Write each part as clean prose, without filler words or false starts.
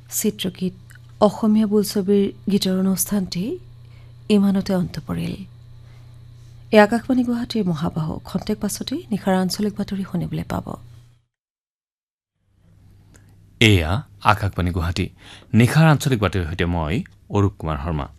চিত্ৰগীত অসমীয়া বোলছবিৰ গীতৰ অনুষ্ঠানটি ইমানতে অন্ত পৰিল। এই আকাশবাণী গুৱাহাটীৰ মহাবাহু খন্তেক পাছতেই নিশাৰ আঞ্চলিক বাতৰি শুনিবলৈ পাব। এয়া আকাশবাণী গুৱাহাটী নিশাৰ আঞ্চলিক বাতৰিৰ সৈতে মই অৰূপ কুমাৰ শৰ্মা।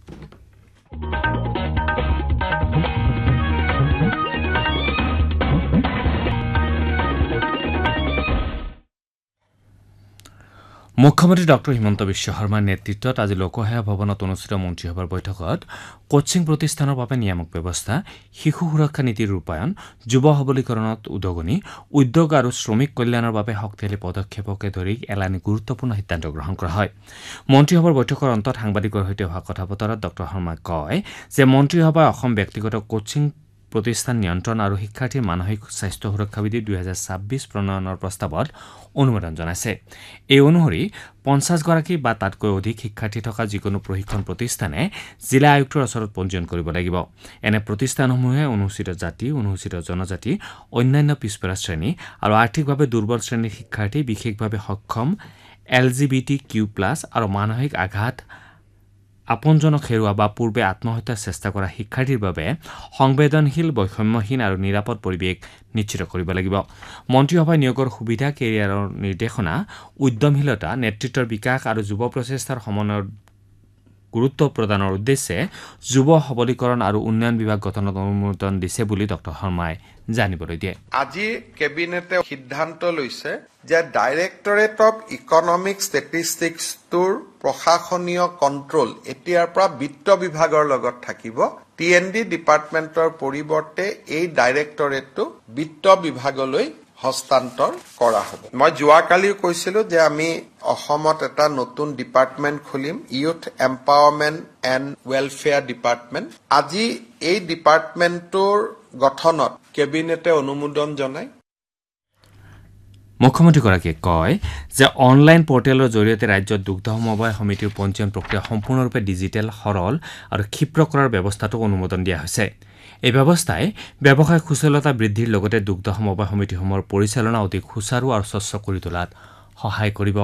মুখ্যমন্ত্ৰী ডক্টৰ হিমন্ত বিশ্ব শৰ্মাৰ নেতৃত্বত আজি লোকসেৱা ভৱনত অনুষ্ঠিত মন্ত্ৰীসভাৰ বৈঠকত কোচিং প্ৰতিষ্ঠানৰ বাবে নিয়ামক ব্যৱস্থা, শিশু সুৰক্ষা নীতিৰ ৰূপায়ণ, যুৱ সবলীকৰণত উদগনি, উদ্যোগ আৰু শ্ৰমিক কল্যাণৰ বাবে শক্তিশালী পদক্ষেপকে ধৰি এলানি গুৰুত্বপূৰ্ণ সিদ্ধান্ত গ্ৰহণ কৰা হয়। মন্ত্ৰীসভাৰ বৈঠকৰ অন্তত সাংবাদিকৰ সৈতে হোৱা কথা বতৰাত ডক্টৰ শৰ্মাই কয় যে মন্ত্ৰীসভাই অসম ব্যক্তিগত কোচিং প্ৰতিষ্ঠান নিয়ন্ত্ৰণ আৰু শিক্ষাৰ্থীৰ মানসিক স্বাস্থ্য সুৰক্ষা বিধি ২০২৬ প্ৰণয়নৰ প্ৰস্তাৱত অনুমোদন জনাইছে। এই অনুসৰি ৫০গৰাকী বা তাতকৈ অধিক শিক্ষাৰ্থী থকা যিকোনো প্ৰশিক্ষণ প্ৰতিষ্ঠানে জিলা আয়ুক্তৰ ওচৰত পঞ্জীয়ন কৰিব লাগিব। এনে প্ৰতিষ্ঠানসমূহে অনুসূচিত জাতি, অনুসূচিত জনজাতি, অন্যান্য পিছপৰা শ্ৰেণী আৰু আৰ্থিকভাৱে দুৰ্বল শ্ৰেণীৰ শিক্ষাৰ্থী, বিশেষভাৱে সক্ষম, LGBTQ+ আৰু মানসিক আঘাত, আপোনজনক হেৰুওৱা বা পূৰ্বে আত্মহত্যাৰ চেষ্টা কৰা শিক্ষাৰ্থীৰ বাবে সংবেদনশীল, বৈষম্যহীন আৰু নিৰাপদ পৰিৱেশ নিশ্চিত কৰিব লাগিব। মন্ত্ৰীসভাই নিয়োগৰ সুবিধা, কেৰিয়াৰৰ নিৰ্দেশনা, উদ্যমশীলতা, নেতৃত্বৰ বিকাশ আৰু যুৱ প্ৰচেষ্টাৰ সমন্বয়ৰ গুৰুত্ব প্ৰদানৰ উদ্দেশ্যে যুৱ সবলীকৰণ আৰু উন্নয়ন বিভাগ গঠনত অনুমোদন দিছে বুলি ডক্টৰ শৰ্মাই জানিবলৈ দিয়ে। আজি কেবিনেটে সিদ্ধান্ত লৈছে যে ডাইৰেক্টৰেট অফ ইকনমিক ষ্টেটিষ্টিক্সটোৰ প্ৰশাসনীয় কণ্ট্ৰল এতিয়াৰ পৰা বিত্ত বিভাগৰ লগত থাকিব। TND ডিপাৰ্টমেণ্টৰ পৰিৱৰ্তে এই ডাইৰেক্টৰেটটো বিত্ত বিভাগলৈ হস্তান্তৰ কৰা হ'ব। মই যোৱাকালিও কৈছিলো যে আমি অসমত এটা নতুন ডিপাৰ্টমেণ্ট খুলিম, youth empowerment and welfare department. আজি এই ডিপাৰ্টমেণ্টটোৰ গঠনত কেবিনেটে অনুমোদন জনায়। মুখ্যমন্ত্ৰীগৰাকীয়ে কয় যে অনলাইন পৰ্টেলৰ জৰিয়তে ৰাজ্যত দুগ্ধ সমবায় সমিতিৰ পঞ্জীয়ন প্ৰক্ৰিয়া সম্পূৰ্ণৰূপে ডিজিটেল, সৰল আৰু ক্ষীপ্ৰ কৰাৰ ব্যৱস্থাটোক অনুমোদন দিয়া হৈছে। এই ব্যৱস্থাই ব্যৱসায় সুচলতা বৃদ্ধিৰ লগতে দুগ্ধ সমবায় সমিতিসমূহৰ পৰিচালনা অধিক সুচাৰু আৰু স্বচ্ছ কৰি তোলাত সহায় কৰিব।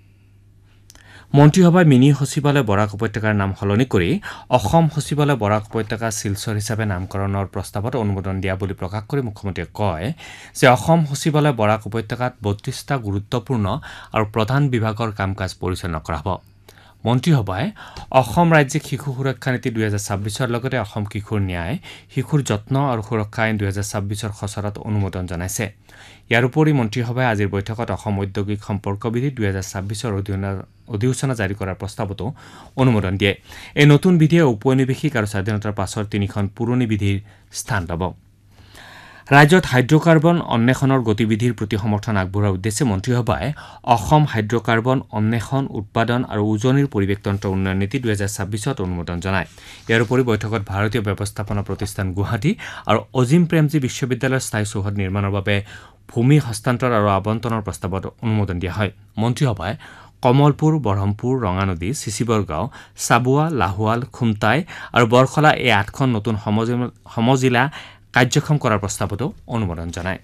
মন্ত্ৰীসভাই মিনি সচিবালয় বৰাক উপত্যকাৰ নাম সলনি কৰি অসম সচিবালয় বৰাক উপত্যকা শিলচৰ হিচাপে নামকৰণৰ প্ৰস্তাৱত অনুমোদন দিয়া বুলি প্ৰকাশ কৰি মুখ্যমন্ত্ৰীয়ে কয় যে অসম সচিবালয় বৰাক উপত্যকাত ৩২টা গুৰুত্বপূৰ্ণ আৰু প্ৰধান বিভাগৰ কাম কাজ পৰিচালনা কৰা হ'ব। মন্ত্ৰীসভাই অসম ৰাজ্যিক শিশু সুৰক্ষা নীতি ২০২৬ৰ লগতে অসম কিশোৰ ন্যায়, শিশুৰ যত্ন আৰু সুৰক্ষা আইন ২০২৬ৰ খচৰাত অনুমোদন জনাইছে। ইয়াৰ উপৰি মন্ত্ৰীসভাই আজিৰ বৈঠকত অসম ঔদ্যোগিক সম্পৰ্ক বিধি ২০২৬ৰ অধিসূচনা জাৰি কৰাৰ প্ৰস্তাৱতো অনুমোদন দিয়ে। এই নতুন বিধিয়ে ঔপনিৱেশিক আৰু স্বাধীনতাৰ পাছৰ তিনিখন পুৰণি বিধিৰ স্থান ল'ব। ৰাজ্যত হাইড্ৰকাৰ্বন অন্বেষণৰ গতিবিধিৰ প্ৰতি সমৰ্থন আগবঢ়োৱাৰ উদ্দেশ্যে মন্ত্ৰীসভাই অসম হাইড্ৰকাৰ্বন অন্বেষণ, উৎপাদন আৰু উজনিৰ পৰিৱেশতন্ত্ৰ উন্নয়ন নীতি ২০২৬ত অনুমোদন জনায়। ইয়াৰ উপৰি বৈঠকত ভাৰতীয় ব্যৱস্থাপনা প্ৰতিষ্ঠান গুৱাহাটী আৰু অজিম প্ৰেমজী বিশ্ববিদ্যালয়ৰ স্থায়ী চৌহদ নিৰ্মাণৰ বাবে ভূমি হস্তান্তৰ আৰু আবণ্টনৰ প্ৰস্তাৱত অনুমোদন দিয়া হয়। মন্ত্ৰীসভাই কমলপুৰ, বৰহমপুৰ, ৰঙানদী, চিচিবৰগাঁও, চাবুৱা, লাহোৱাল, খুমটাই আৰু বৰখলা এই ৮খন নতুন সমজিলা কাৰ্যক্ষম কৰাৰ প্ৰস্তাৱতো অনুমোদন জনায়।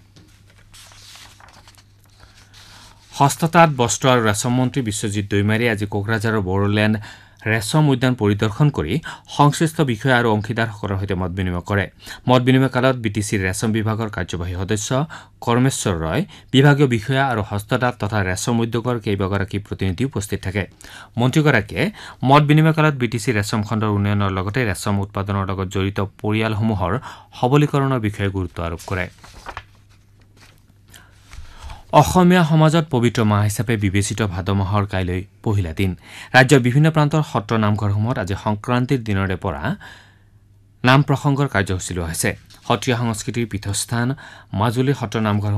হস্ততাঁত, বস্ত্ৰ আৰু ৰেচম মন্ত্ৰী বিশ্বজিৎ দৈমাৰীয়ে আজি কোকৰাঝাৰৰ বড়োলেণ্ড ৰেচম উদ্যান পৰিদৰ্শন কৰি সংশ্লিষ্ট বিষয়া আৰু অংশীদাৰসকলৰ সৈতে মত বিনিময় কৰে। মত বিনিময় কালত BTCৰ ৰেচম বিভাগৰ কাৰ্যবাহী সদস্য কৰ্মেশ্বৰ ৰয়, বিভাগীয় বিষয়া আৰু হস্ততাঁত তথা ৰেচম উদ্যোগৰ কেইবাগৰাকী প্ৰতিনিধি উপস্থিত থাকে। মন্ত্ৰীগৰাকীয়ে মত বিনিময় কালত BTC ৰেচম খণ্ডৰ উন্নয়নৰ লগতে ৰেচম উৎপাদনৰ লগত জড়িত পৰিয়ালসমূহৰ সবলীকৰণৰ বিষয়ে গুৰুত্ব আৰোপ কৰে। অসমীয়া সমাজত পবিত্ৰ মাহ হিচাপে বিবেচিত ভাদ মাহৰ কাইলৈ পহিলা দিন। ৰাজ্যৰ বিভিন্ন প্ৰান্তৰ সত্ৰ নামঘৰসমূহত আজি সংক্ৰান্তিৰ দিনৰে পৰা নাম প্ৰসংগৰ কাৰ্যসূচী লোৱা হৈছে। সত্ৰীয়া সংস্কৃতিৰ পীঠস্থান মাজুলী সত্ৰ নামঘৰ